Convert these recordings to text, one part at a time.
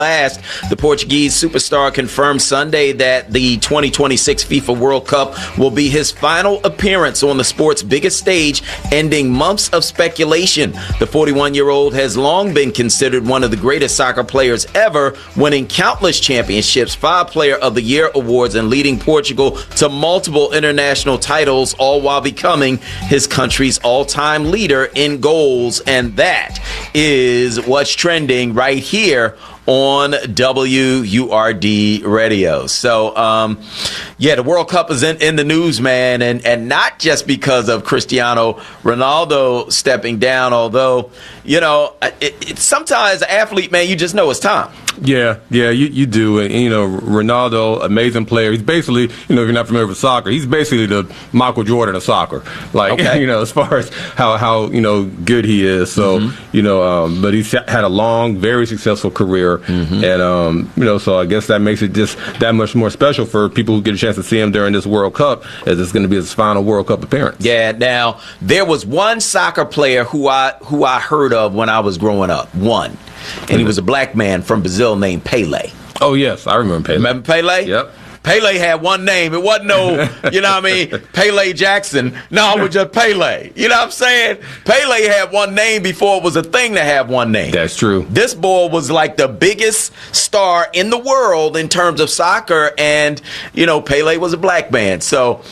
last. The Portuguese superstar confirmed Sunday that the 2026 FIFA World Cup will be his final appearance on the sport's biggest stage, ending months of speculation. The 41-year-old has long been considered one of the greatest soccer players ever, winning countless championships, 5 Player of the Year awards, and leading Portugal to multiple international titles, all while becoming his country's all-time leader in goals. And that is what's trending right here on WURD Radio. So, the World Cup is in the news, man, and not just because of Cristiano Ronaldo stepping down, although, sometimes an athlete, man, you just know it's time. Yeah, you do. And, Ronaldo, amazing player. He's basically, if you're not familiar with soccer, he's basically the Michael Jordan of soccer. Like, okay. As far as how good he is. So, but he's had a long, very successful career. Mm-hmm. And, so I guess that makes it just that much more special for people who get a chance to see him during this World Cup, as it's going to be his final World Cup appearance. Yeah, now, there was one soccer player who I heard of when I was growing up. One. And he was a black man from Brazil named Pele. Oh, yes. I remember Pele. Remember Pele? Yep. Pele had one name. It wasn't no, Pele Jackson. No, it was just Pele. You know what I'm saying? Pele had one name before it was a thing to have one name. That's true. This boy was like the biggest star in the world in terms of soccer, and, Pele was a black man. So,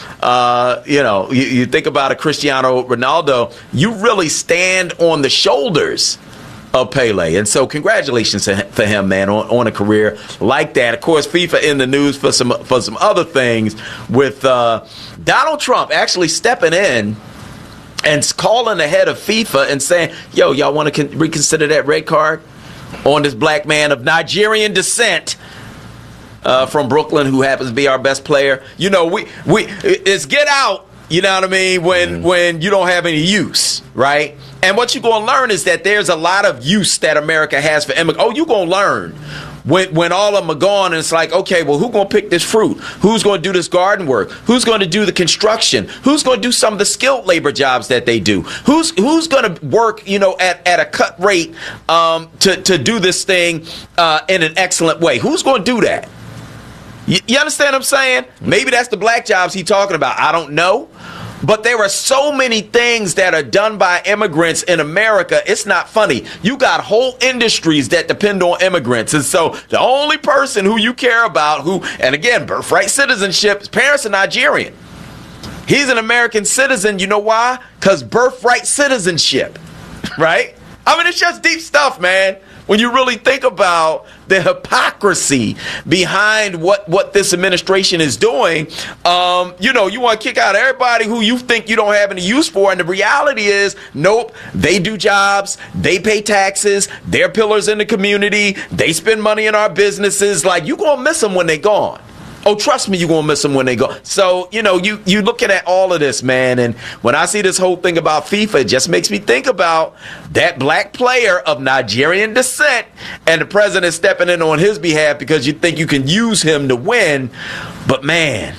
you think about a Cristiano Ronaldo, you really stand on the shoulders of Pele. And so congratulations for him, man, on a career like that. Of course, FIFA in the news for some other things, with Donald Trump actually stepping in and calling the head of FIFA and saying, y'all want to reconsider that red card on this black man of Nigerian descent from Brooklyn, who happens to be our best player. It's get out, you know what I mean, when you don't have any use, right? And what you're going to learn is that there's a lot of use that America has for immigrants. Oh, you're going to learn when all of them are gone, and it's like, okay, well, who's going to pick this fruit? Who's going to do this garden work? Who's going to do the construction? Who's going to do some of the skilled labor jobs that they do? Who's going to work, at a cut rate to do this thing in an excellent way? Who's going to do that? You understand what I'm saying? Maybe that's the black jobs he's talking about. I don't know. But there are so many things that are done by immigrants in America, it's not funny. You got whole industries that depend on immigrants. And so the only person who you care about, and again, birthright citizenship, his parents are Nigerian. He's an American citizen. You know why? Because birthright citizenship, right? I mean, it's just deep stuff, man. When you really think about the hypocrisy behind what this administration is doing, you want to kick out everybody who you think you don't have any use for. And the reality is, nope, they do jobs, they pay taxes, they're pillars in the community, they spend money in our businesses. Like, you're going to miss them when they're gone. Oh, trust me, you're going to miss them when they go. So, you looking at all of this, man, and when I see this whole thing about FIFA, it just makes me think about that black player of Nigerian descent and the president stepping in on his behalf because you think you can use him to win. But, man,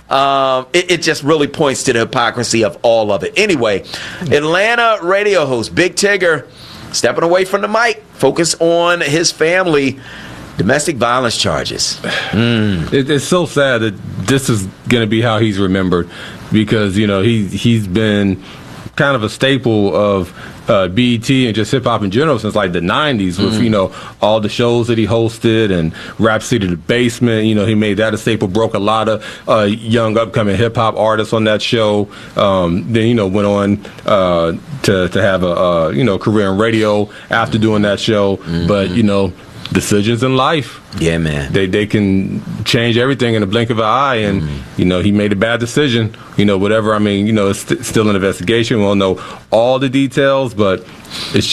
it just really points to the hypocrisy of all of it. Anyway, Atlanta radio host Big Tigger stepping away from the mic, focus on his family. Domestic violence charges. It's so sad that this is going to be how he's remembered, because he's been kind of a staple of BET and just hip hop in general since like the 90s with all the shows that he hosted, and Rap City the Basement. He made that a staple, broke a lot of young upcoming hip hop artists on that show. Then went on to have a career in radio after doing that show. But decisions in life, yeah, man, they can change everything in the blink of an eye. And he made a bad decision, whatever. I mean, it's still an investigation. We won't know all the details, but it's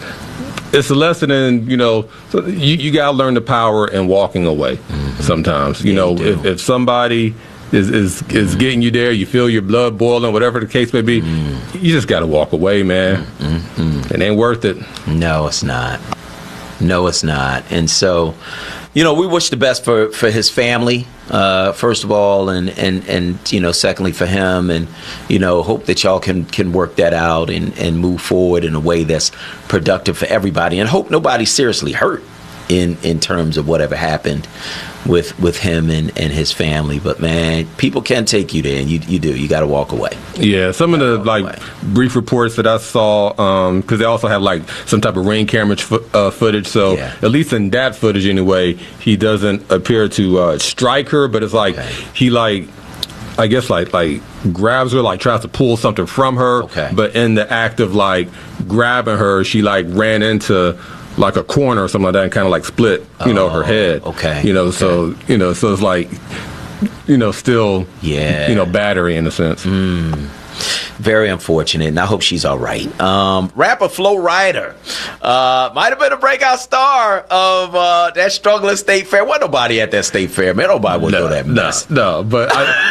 a lesson in, so you gotta learn the power in walking away. Sometimes, if somebody is getting you there, you feel your blood boiling, whatever the case may be, you just gotta walk away, man. It ain't worth it. No, it's not. No, it's not. And so, we wish the best for his family, first of all, and secondly for him, and, hope that y'all can work that out and move forward in a way that's productive for everybody, and hope nobody's seriously hurt. in terms of whatever happened with him and his family. But man, people can take you there, and you got to walk away. Yeah, some of the brief reports that I saw, because they also have like some type of ring camera footage. So at least in that footage, anyway, he doesn't appear to strike her, but it's like he I guess like grabs her, like tries to pull something from her. But in the act of like grabbing her, she like ran into like a corner or something like that and kind of like split, her head. So it's like, still, battery in a sense. Very unfortunate, and I hope she's all right. Rapper Flo Rida might have been a breakout star of that struggle at State Fair. Wasn't nobody at that State Fair, man. Nobody would know that mess. No, but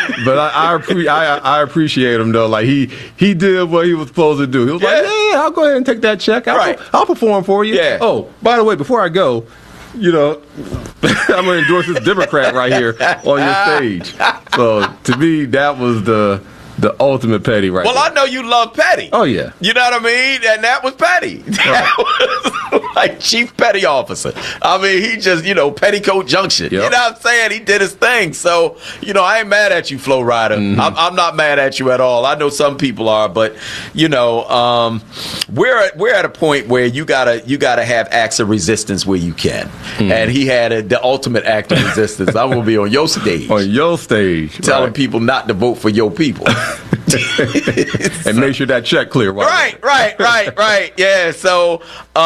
I appreciate him though. Like he did what he was supposed to do. He was like, yeah, I'll go ahead and take that check. I'll perform for you. Yeah. Oh, by the way, before I go, I'm going to endorse this Democrat right here on your stage. So to me, that was the ultimate petty right there. I know you love petty. Oh, yeah. You know what I mean? And that was petty. That was like Chief Petty Officer. I mean, he just, Petticoat Junction. Yep. You know what I'm saying? He did his thing. So, I ain't mad at you, Flo Rida. Mm-hmm. I'm not mad at you at all. I know some people are, but, we're at a point where you gotta have acts of resistance where you can. Mm-hmm. And he had the ultimate act of resistance. I'm going to be on your stage. On your stage. Telling people not to vote for your people. And make sure that check clear. Right. Yeah. So,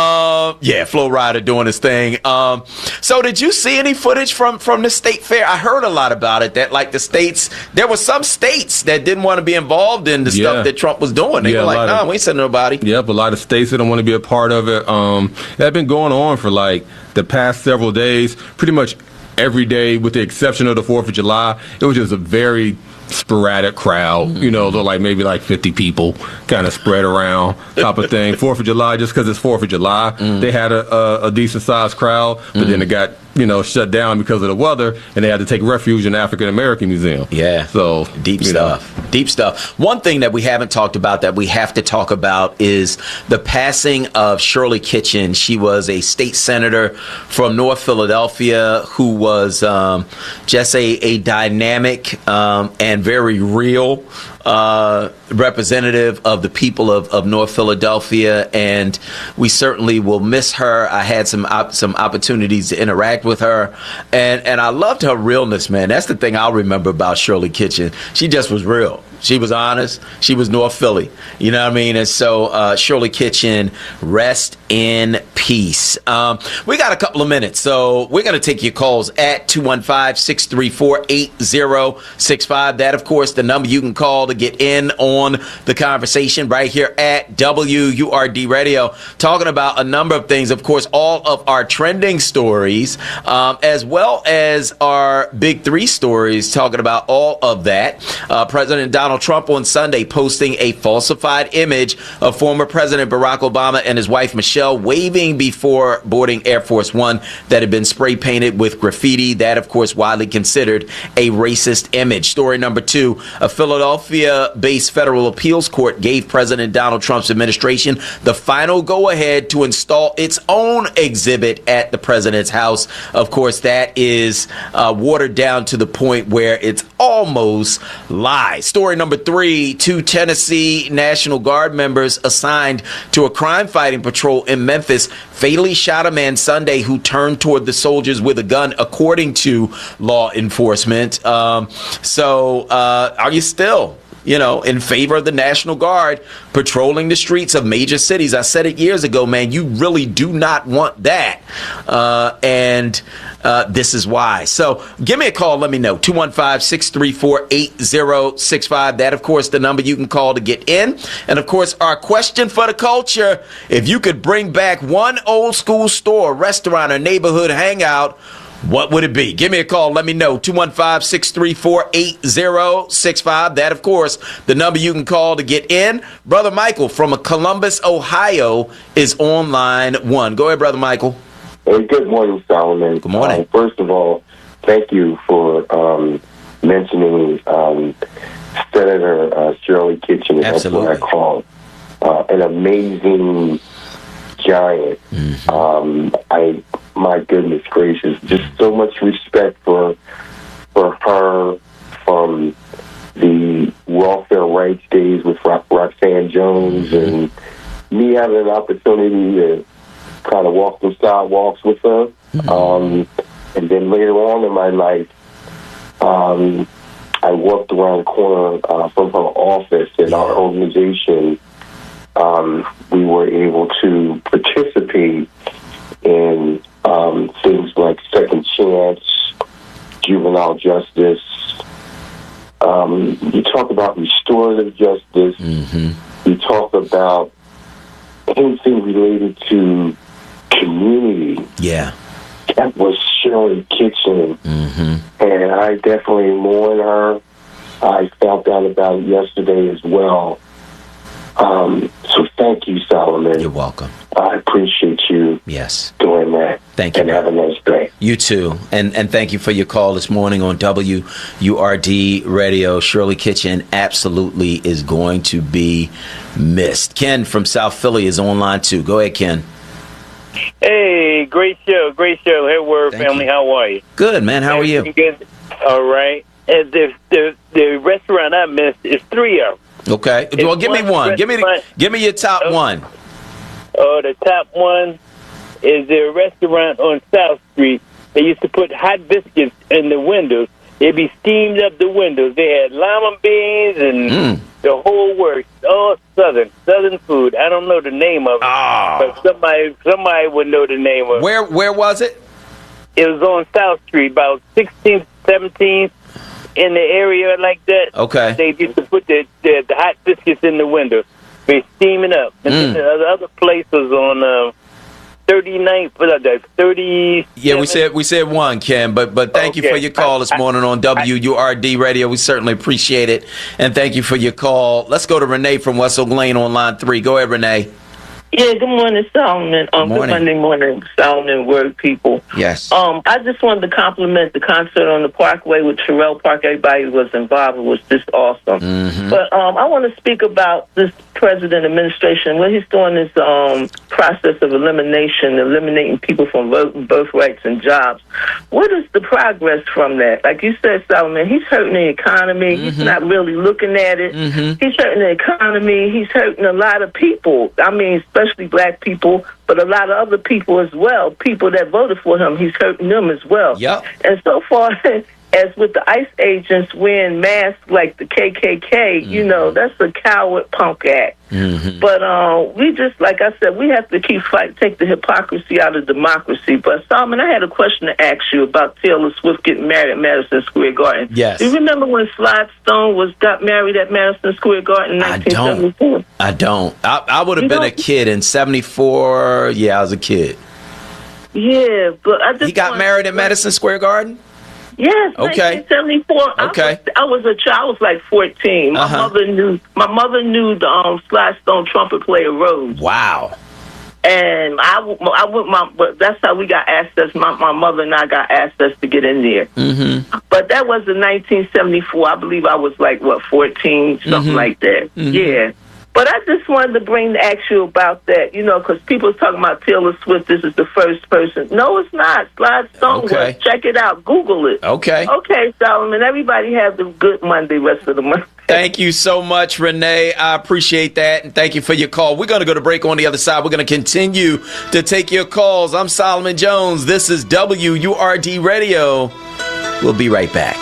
Flo Rida doing his thing. So did you see any footage from the State Fair? I heard a lot about it, that like there were some states that didn't want to be involved in the stuff that Trump was doing. They were like, no, we ain't sending nobody. Yep, a lot of states that don't want to be a part of it. That had been going on for like the past several days, pretty much every day with the exception of the 4th of July. It was just a very sporadic crowd, like maybe like 50 people kind of spread around type of thing. 4th of July, just because it's 4th of July, they had a decent sized crowd, but then it got shut down because of the weather, and they had to take refuge in the African American Museum. Yeah. So deep stuff. One thing that we haven't talked about that we have to talk about is the passing of Shirley Kitchen. She was a state senator from North Philadelphia who was just a dynamic and very real representative of the people of North Philadelphia, and we certainly will miss her. I had some opportunities to interact with her, and I loved her realness, man. That's the thing I'll remember about Shirley Kitchen. She just was real. She was honest. She was North Philly. You know what I mean? And so Shirley Kitchen, rest in peace. We got a couple of minutes, so we're going to take your calls at 215-634-8065. That, of course, the number you can call to get in on the conversation right here at WURD Radio, talking about a number of things. Of course, all of our trending stories, as well as our big three stories, talking about all of that. President Donald Trump on Sunday posting a falsified image of former President Barack Obama and his wife Michelle waving before boarding Air Force One that had been spray painted with graffiti. That, of course, widely considered a racist image. Story number 2, a Philadelphia-based federal appeals court gave President Donald Trump's administration the final go-ahead to install its own exhibit at the president's house. Of course, that is watered down to the point where it's almost lies. Story number 3, 2 Tennessee National Guard members assigned to a crime-fighting patrol in Memphis fatally shot a man Sunday who turned toward the soldiers with a gun, according to law enforcement. Are you still in favor of the National Guard patrolling the streets of major cities? I said it years ago, man, you really do not want that. And this is why. So give me a call. Let me know. 215-634-8065. That, of course, the number you can call to get in. And, of course, our question for the culture, if you could bring back one old school store, restaurant, or neighborhood hangout, what would it be? Give me a call. Let me know. 215-634-8065. That, of course, the number you can call to get in. Brother Michael from Columbus, Ohio, is on line 1. Go ahead, Brother Michael. Hey, good morning, Solomon. Good morning. First of all, thank you for mentioning Senator Shirley Kitchen. Absolutely. That's what I call an amazing giant. Mm-hmm. my goodness gracious, just so much respect for her from the welfare rights days with Roxanne Jones, and me having an opportunity to kind of walk the sidewalks with her. And then later on in my life, I walked around the corner from her office in our organization. We were able to participate in things like Second Chance, juvenile justice. You talk about restorative justice. You talk about anything related to community. Yeah. That was Shirley Kitchen. And I definitely mourn her. I found out about it yesterday as well. So thank you, Solomon. You're welcome. I appreciate you doing that. Thank you. And have a nice day. You too. And thank you for your call this morning on WURD Radio. Shirley Kitchen absolutely is going to be missed. Ken from South Philly is online too. Go ahead, Ken. Hey, great show. Hey, Word family. How are you? Good, man. How are you? Good. All right. And the restaurant I missed is 3 of them. Okay. Well, give me one. Give me your top one. Oh, the top one is a restaurant on South Street. They used to put hot biscuits in the windows. They'd be steamed up the windows. They had lima beans and the whole works. All Southern food. I don't know the name of it, but somebody would know the name of it. Where was it? It was on South Street, about 16th, 17th, in the area like that. Okay. They used to put the hot biscuits in the window. They steaming up. And then the other place was on 39th, 30. Yeah, we said one, Ken, but thank you for your call this morning on WURD Radio. We certainly appreciate it, and thank you for your call. Let's go to Renee from West Oak Lane on line 3. Go ahead, Renee. Yeah, good morning, Solomon. Good Monday morning, Solomon Word people. Yes. I just wanted to compliment the concert on the Parkway with Terrell Park. Everybody was involved. It was just awesome. But I want to speak about this president administration. What he's doing is process of eliminating people from voting, birthrights, and jobs. What is the progress from that? Like you said, Solomon, he's hurting the economy. He's not really looking at it. He's hurting the economy. He's hurting a lot of people. I mean, especially black people, but a lot of other people as well. People that voted for him, he's hurting them as well. Yep. And so far as with the ICE agents wearing masks like the KKK, you know, that's a coward punk act. But we just, like I said, we have to keep fighting, take the hypocrisy out of democracy. But Solomon, I had a question to ask you about Taylor Swift getting married at Madison Square Garden. Yes. Do you remember when Sly Stone got married at Madison Square Garden in 1974? I don't. I would have been a kid in 74. Yeah, I was a kid. Yeah, but I just he got married at Madison Square Garden? Yes, okay. 1974. Okay. I was a child. I was like 14. My mother knew the Sly Stone trumpet player Rose. Wow. And but that's how we got access. My mother and I got access to get in there. But that was in 1974. I believe I was like 14, something like that. Yeah. But I just wanted to ask you about that, you know, because people are talking about Taylor Swift. This is the first person. No, it's not. Sly Stone was. Check it out. Google it. Okay, Solomon. Everybody have a good Monday, rest of the month. Thank you so much, Renee. I appreciate that, and thank you for your call. We're going to go to break on the other side. We're going to continue to take your calls. I'm Solomon Jones. This is WURD Radio. We'll be right back.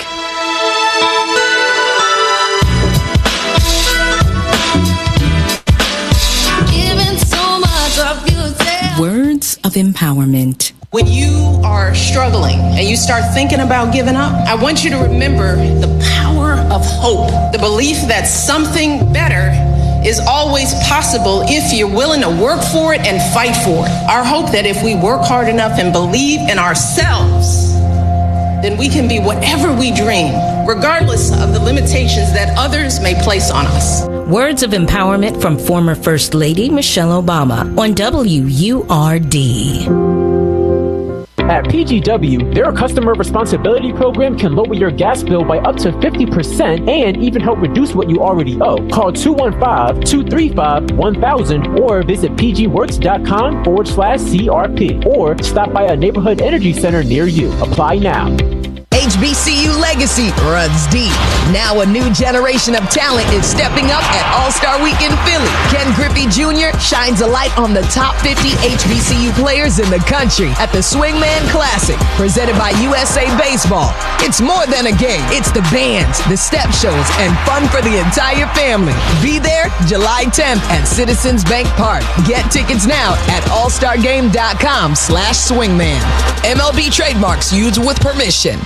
Words of empowerment. When you are struggling and you start thinking about giving up, I want you to remember the power of hope, the belief that something better is always possible if you're willing to work for it and fight for it. Our hope that if we work hard enough and believe in ourselves, then we can be whatever we dream, regardless of the limitations that others may place on us. Words of empowerment from former First Lady Michelle Obama on WURD. At PGW, their customer responsibility program can lower your gas bill by up to 50% and even help reduce what you already owe. Call 215-235-1000 or visit pgworks.com/CRP or stop by a neighborhood energy center near you. Apply now. HBCU legacy runs deep. Now a new generation of talent is stepping up at All-Star Week in Philly. Ken Griffey Jr. shines a light on the top 50 HBCU players in the country at the Swingman Classic, presented by USA Baseball. It's more than a game. It's the bands, the step shows, and fun for the entire family. Be there July 10th at Citizens Bank Park. Get tickets now at allstargame.com/swingman. MLB trademarks used with permission.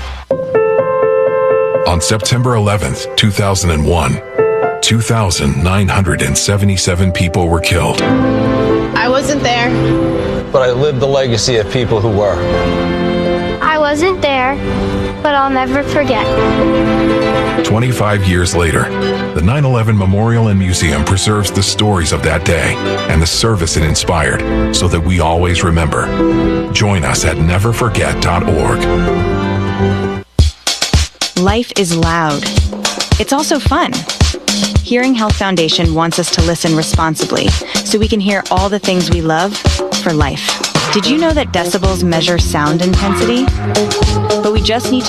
On September 11th, 2001, 2,977 people were killed. I wasn't there, but I lived the legacy of people who were. I wasn't there, but I'll never forget. 25 years later, the 9/11 Memorial and Museum preserves the stories of that day and the service it inspired so that we always remember. Join us at neverforget.org. Life is loud. It's also fun. Hearing Health Foundation wants us to listen responsibly so we can hear all the things we love for life. Did you know that decibels measure sound intensity? But we just need to